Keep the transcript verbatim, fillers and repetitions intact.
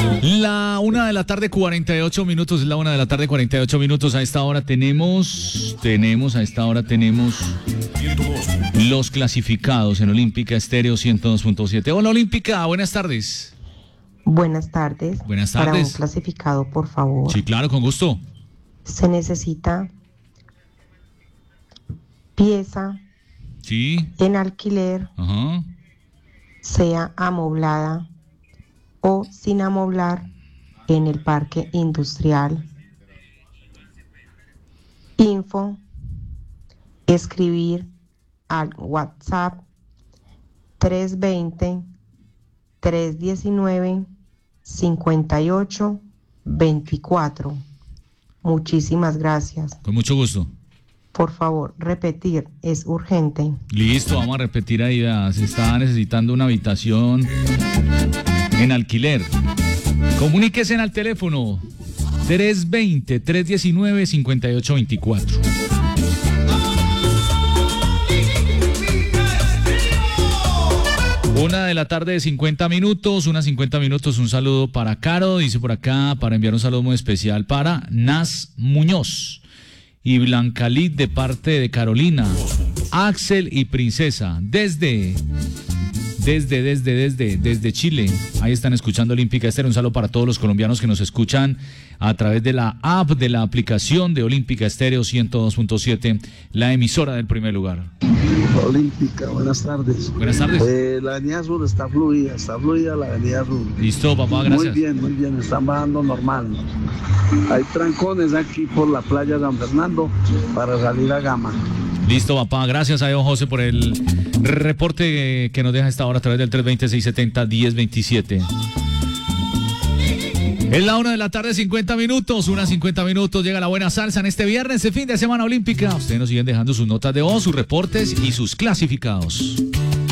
La una de la tarde, cuarenta y ocho minutos, es la una de la tarde, cuarenta y ocho minutos. A esta hora tenemos, tenemos, a esta hora tenemos los clasificados en Olímpica Estéreo ciento dos punto siete. Hola Olímpica, buenas tardes. Buenas tardes. Buenas Para tardes. un clasificado, por favor. Sí, claro, con gusto. Se necesita pieza Sí. en alquiler, Ajá. sea amoblada o sin amoblar en el parque industrial. Info, escribir al WhatsApp tres veinte, tres diecinueve, cincuenta y ocho veinticuatro. Muchísimas gracias. Con mucho gusto. Por favor, repetir, es urgente. Listo, vamos a repetir ahí. vea, Se está necesitando una habitación en alquiler. Comuníquese al teléfono tres veinte, tres diecinueve, cincuenta y ocho veinticuatro. Una de la tarde de cincuenta minutos, una cincuenta minutos, un saludo para Caro, dice por acá, para enviar un saludo muy especial para Nas Muñoz y Blanca Lid de parte de Carolina, Axel y Princesa, desde, desde, desde, desde, desde Chile. Ahí están escuchando Olímpica Estéreo. Un saludo para todos los colombianos que nos escuchan a través de la app, de la aplicación de Olímpica Estéreo ciento dos punto siete, la emisora del primer lugar. Olímpica, buenas tardes. Buenas tardes. Eh, la avenida Sur está fluida, está fluida la avenida Sur. Listo, papá, gracias. Muy bien, muy bien, están bajando normal. Hay trancones aquí por la playa San Fernando para salir a Gama. Listo, papá, gracias a don José por el reporte que nos deja esta hora a través del tres veinte, seiscientos setenta, diez veintisiete. Es la una de la tarde, cincuenta minutos, una cincuenta minutos, llega la buena salsa en este viernes, de fin de semana olímpica. Ustedes nos siguen dejando sus notas de voz, sus reportes y sus clasificados.